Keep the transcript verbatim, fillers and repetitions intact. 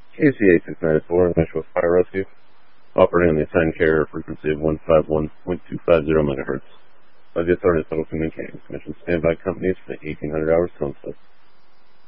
K C A six ninety-four, Nashville Fire Rescue, operating on the assigned carrier frequency of one fifty-one point two five zero megahertz. By the authority of Federal Communications Commission, standby companies for the eighteen hundred hours sunset.